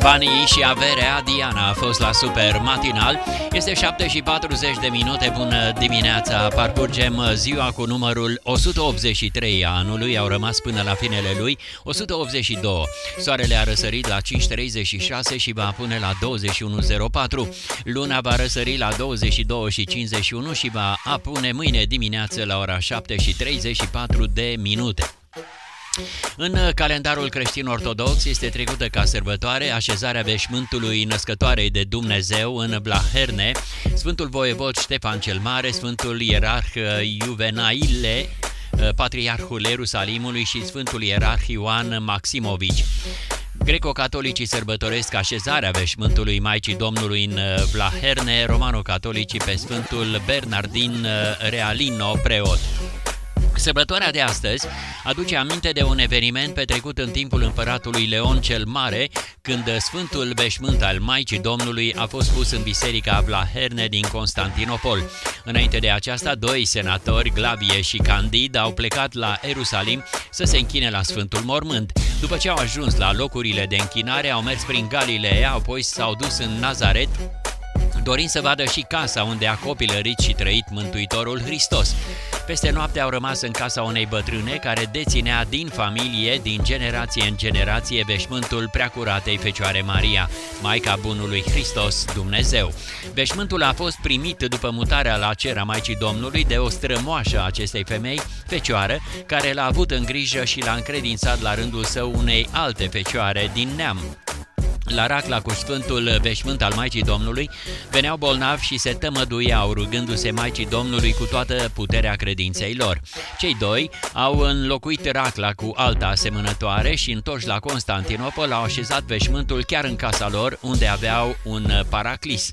Banii și averea, Diana a fost la Super Matinal. Este 7:40. Bună dimineața. Parcurgem ziua cu numărul 183 a anului. Au rămas până la finele lui 182. Soarele a răsărit la 5:36 și va pune la 21:04. Luna va răsări la 22:51 și va apune mâine dimineață la ora 7:34. În calendarul creștin-ortodox este trecută ca sărbătoare așezarea veșmântului Născătoarei de Dumnezeu în Blaherne, Sfântul Voievod Ștefan cel Mare, Sfântul Ierarh Juvenaile, Patriarhul Ierusalimului și Sfântul Ierarh Ioan Maximovici. Greco-catolicii sărbătoresc așezarea veșmântului Maicii Domnului în Blaherne, romano-catolicii pe Sfântul Bernardin Realino, preot. Sărbătoarea de astăzi aduce aminte de un eveniment petrecut în timpul împăratului Leon cel Mare, când Sfântul Veșmânt al Maicii Domnului a fost pus în biserica Blaherne din Constantinopol. Înainte de aceasta, doi senatori, Glavie și Candid, au plecat la Ierusalim să se închine la Sfântul Mormânt. După ce au ajuns la locurile de închinare, au mers prin Galileea, apoi s-au dus în Nazaret, dorind să vadă și casa unde a copilărit și trăit Mântuitorul Hristos. Peste noapte au rămas în casa unei bătrâne care deținea din familie, din generație în generație, veșmântul Preacuratei Fecioare Maria, Maica Bunului Hristos Dumnezeu. Veșmântul a fost primit după mutarea la cer a Maicii Domnului de o strămoașă a acestei femei, Fecioară, care l-a avut în grijă și l-a încredințat la rândul său unei alte fecioare din neam. La Racla cu Sfântul Veșmânt al Maicii Domnului veneau bolnavi și se tămăduiau rugându-se Maicii Domnului cu toată puterea credinței lor. Cei doi au înlocuit Racla cu alta asemănătoare și, întorși la Constantinopol, au așezat veșmântul chiar în casa lor, unde aveau un paraclis.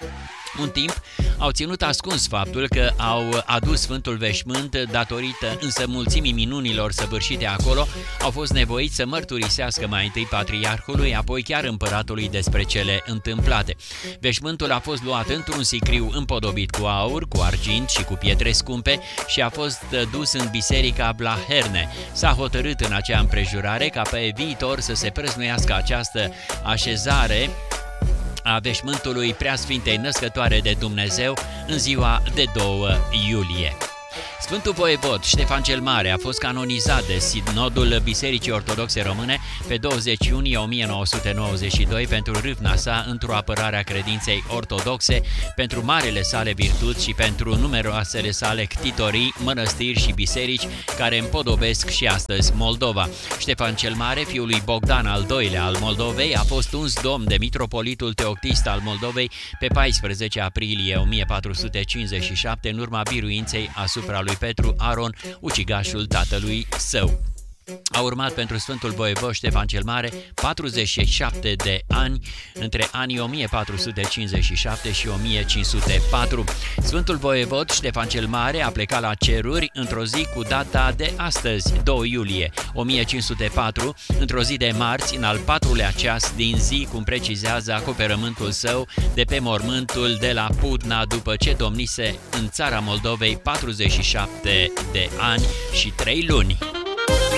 Un timp au ținut ascuns faptul că au adus Sfântul Veșmânt, datorită însă mulțimii minunilor săvârșite acolo, au fost nevoiți să mărturisească mai întâi patriarhului, apoi chiar împăratului despre cele întâmplate. Veșmântul a fost luat într-un sicriu împodobit cu aur, cu argint și cu pietre scumpe și a fost dus în biserica Blaherne. S-a hotărât în acea împrejurare ca pe viitor să se prăznuiască această așezare a veșmântului Preasfintei Născătoare de Dumnezeu în ziua de 2 iulie. Sfântul Voievod Ștefan cel Mare a fost canonizat de Sinodul Bisericii Ortodoxe Române pe 20 iunie 1992 pentru râvna sa într-o apărare a credinței ortodoxe, pentru marele sale virtuți și pentru numeroasele sale ctitorii, mănăstiri și biserici care împodobesc și astăzi Moldova. Ștefan cel Mare, fiul lui Bogdan al II-lea al Moldovei, a fost uns domn de mitropolitul Teoctist al Moldovei pe 14 aprilie 1457 în urma biruinței asupra lui Petru Aron, ucigașul tatălui său. A urmat pentru Sfântul Voievod Ștefan cel Mare 47 de ani între anii 1457 și 1504. Sfântul Voievod Ștefan cel Mare a plecat la ceruri într-o zi cu data de astăzi, 2 iulie 1504, într-o zi de marți, în al 4-lea ceas din zi, cum precizează acoperământul său de pe mormântul de la Putna, după ce domnise în țara Moldovei 47 de ani și 3 luni.